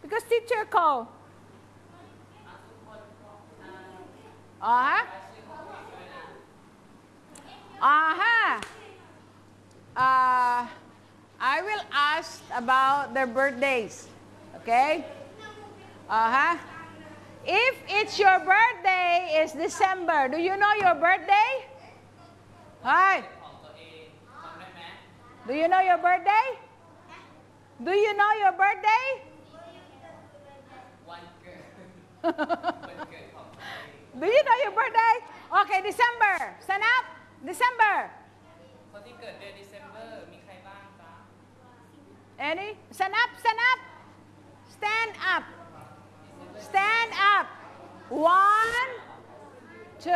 Because teacher call. Uh-huh. Uh-huh. I will ask about their birthdays. Okay? Uh-huh. If it's your birthday, it's December. Do you know your birthday? Hi. Do you know your birthday? Do you know your birthday? Do you know your birthday? Okay, December. Stand up. December. Any? Stand up, stand up. Stand up. Stand up. 1, 2,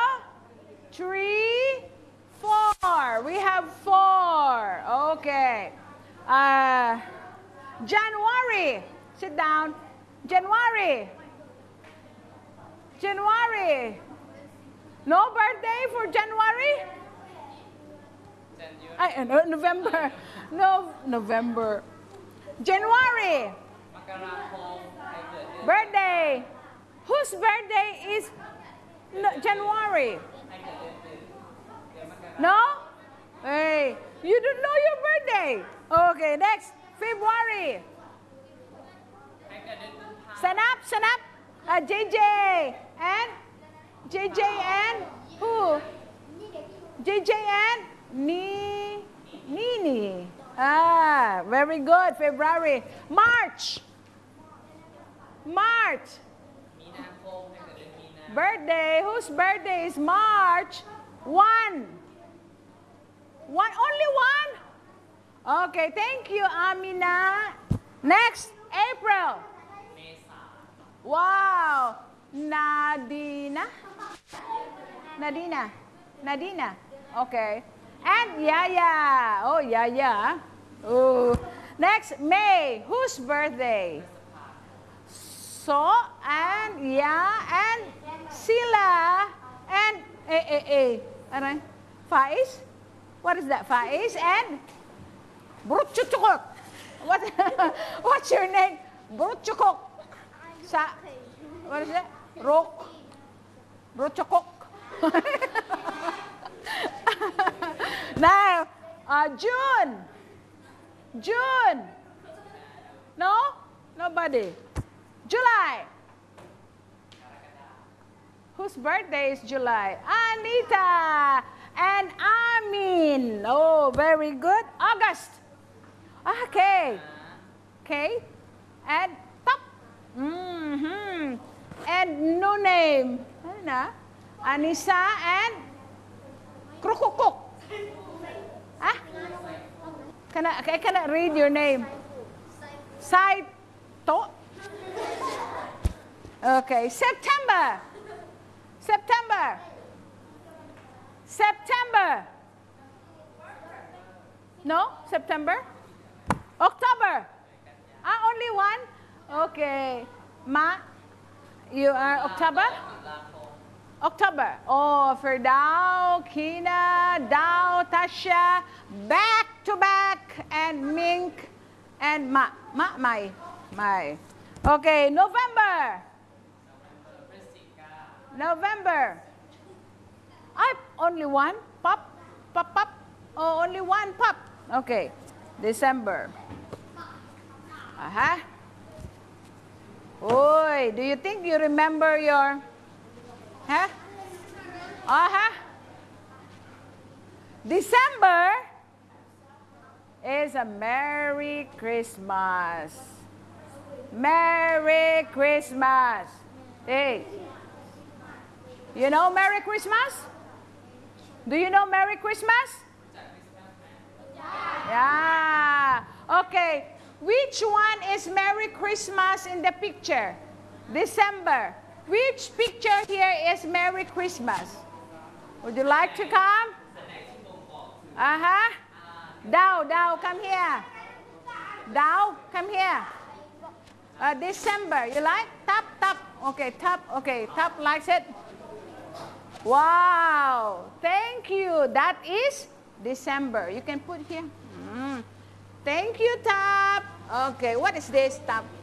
3, 4. We have 4. Okay. January. Sit down. January. January. No birthday for January? November. No, November. January. Birthday. Whose birthday is January? No? Hey, you don't know your birthday. Okay, next. February. Stand up, stand up. JJ and who? JJ and Nini. Ah, very good. February. March. March. Birthday. Whose birthday is March? 1. Only 1? Okay, thank you, Amina. Next, April. Wow. Nadina. Okay. And Yaya. Oh, Yaya. Oh. Next, May. Whose birthday? So, and and Sila, and Faiz. What is that? Faiz and Brutchukok. What's your name? Brutchukok. What is that? Brutchukok. Now, June. No? Nobody. July. Whose birthday is July? Anita and Amin. Oh, very good. August. Okay. Okay. And Top. And no name. Anissa and Krukukuk. Ah? I cannot read your name. Saito. Okay, September. No, September. October. Only 1. Okay. You are October? October. Oh, Ferdao, Kina, Dao, Tasha, back to back, and Mink, and my. Okay, November. Only 1. Pop. Oh, only 1 pop. Okay. December. Oi, do you think you remember your... December is a Merry Christmas. Merry Christmas. Hey. You know Merry Christmas? Do you know Merry Christmas? Yeah. Okay. Which one is Merry Christmas in the picture? December. Which picture here is Merry Christmas? Would you like to come? Dao, come here. Dao, come here. December. You like? Top. Okay, top. Okay, top likes it. Wow. Thank you. That is December. You can put here. Thank you, Top. Okay, what is this, Top?